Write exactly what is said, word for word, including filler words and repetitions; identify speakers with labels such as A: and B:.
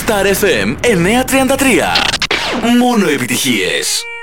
A: Star εφ εμ εννιακόσια τριάντα τρία. Μόνο επιτυχίες.